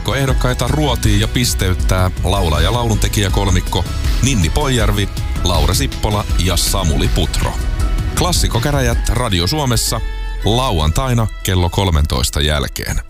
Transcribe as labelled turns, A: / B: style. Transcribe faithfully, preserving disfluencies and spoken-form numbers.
A: Klassikkoehdokkaita ruotii ja pisteyttää laulaja- ja lauluntekijäkolmikko Ninni Poijärvi, Laura Sippola ja Samuli Putro. Klassikkokäräjät Radio Suomessa lauantaina kello kolmentoista jälkeen.